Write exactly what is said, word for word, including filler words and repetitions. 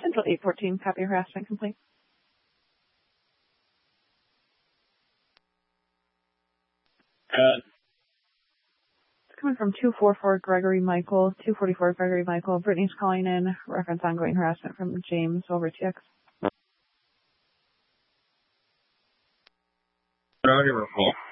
Central eight fourteen, copy harassment complaint. Uh, It's coming from two forty-four Gregory Michael, two forty-four Gregory Michael. Brittany's calling in, reference ongoing harassment from James over T X. what are your report?